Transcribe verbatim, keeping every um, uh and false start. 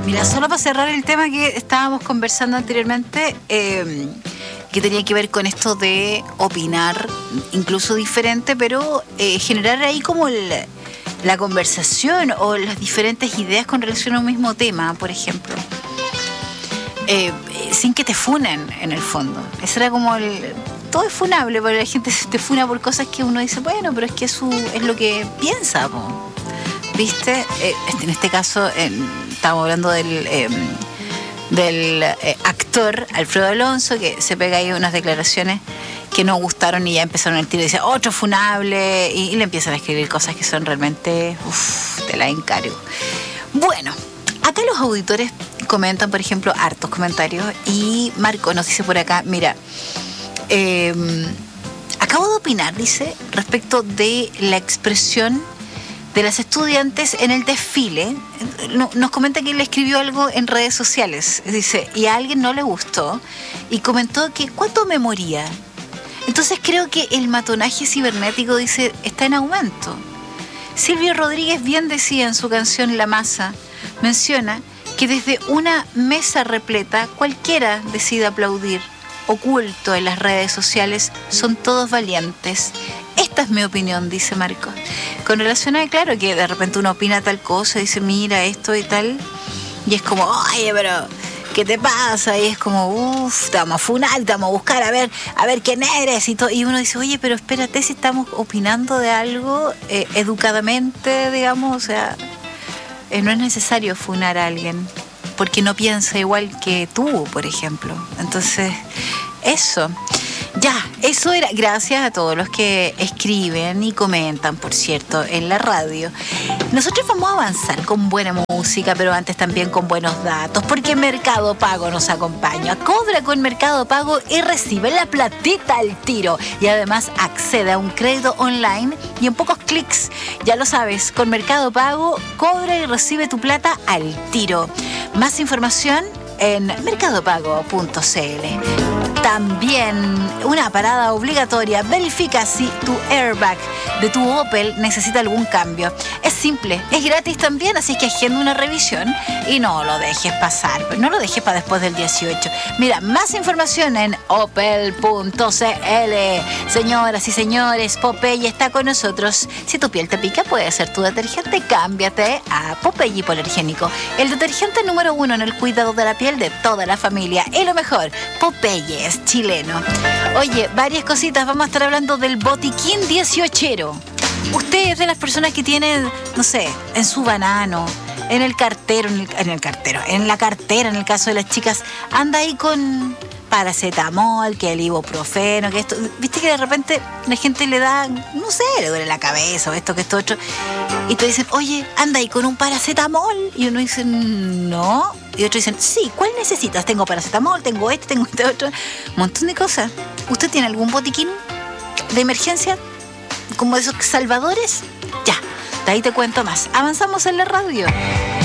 Mira, solo para cerrar el tema que estábamos conversando anteriormente, eh, que tenía que ver con esto de opinar, incluso diferente, pero eh, generar ahí como el, la conversación o las diferentes ideas con relación a un mismo tema, por ejemplo. Eh, sin que te funen, en el fondo. Eso era como el... Todo es funable, porque la gente te funa por cosas que uno dice, bueno, pero es que su, es lo que piensa, po. ¿Viste? Eh, en este caso, eh, estamos hablando del, eh, del eh, actor Alfredo Alonso, que se pega ahí unas declaraciones que no gustaron y ya empezaron el tiro y dice otro funable, y, y le empiezan a escribir cosas que son realmente, uff, te la encargo. Bueno, acá los auditores comentan, por ejemplo, hartos comentarios, y Marco nos dice por acá, mira, eh, acabo de opinar, dice, respecto de la expresión de las estudiantes en el desfile. Nos comenta que él escribió algo en redes sociales, dice, y a alguien no le gustó, y comentó que ¿cuánto me moría? Entonces creo que el matonaje cibernético, dice, está en aumento. Silvio Rodríguez bien decía en su canción La Masa, menciona que desde una mesa repleta cualquiera decide aplaudir. Oculto en las redes sociales son todos valientes. Esta es mi opinión, dice Marco. Con relación a, claro, que de repente uno opina tal cosa, dice, mira esto y tal, y es como, oye, pero ¿qué te pasa? Y es como, uff, te vamos a funar, te vamos a buscar a ver, a ver quién eres, y todo. Y uno dice, oye, pero espérate, si estamos opinando de algo eh, educadamente, digamos, o sea, eh, no es necesario funar a alguien porque no piensa igual que tú, por ejemplo. Entonces, eso. Ya, eso era. Gracias a todos los que escriben y comentan, por cierto, en la radio. Nosotros vamos a avanzar con buena música, pero antes también con buenos datos, porque Mercado Pago nos acompaña. Cobra con Mercado Pago y recibe la platita al tiro. Y además accede a un crédito online y en pocos clics. Ya lo sabes, con Mercado Pago, cobra y recibe tu plata al tiro. Más información en mercado pago punto c l. También una parada obligatoria. Verifica si tu airbag de tu Opel necesita algún cambio. Es simple, es gratis también, así que agenda una revisión y no lo dejes pasar. No lo dejes para después del dieciocho. Mira, más información en opel punto c l. Señoras y señores, Popeye está con nosotros. Si tu piel te pica, puede ser tu detergente. Cámbiate a Popeye Hipoalergénico, el detergente número uno en el cuidado de la piel de toda la familia. Y lo mejor, Popeye es chileno. Oye, varias cositas. Vamos a estar hablando del botiquín dieciochero. Usted es de las personas que tienen, no sé, en su banano, en el cartero, en el, en el cartero, en la cartera, en el caso de las chicas, anda ahí con paracetamol, que el ibuprofeno, que esto. Viste que de repente la gente le da, no sé, le duele la cabeza o esto, que esto, otro. Y te dicen, oye, anda ahí con un paracetamol. Y uno dice, no. Y otros dicen, sí, ¿cuál necesitas? Tengo paracetamol, tengo este, tengo este otro. Un montón de cosas. ¿Usted tiene algún botiquín de emergencia? Como esos salvadores. Ya, de ahí te cuento más. Avanzamos en la radio.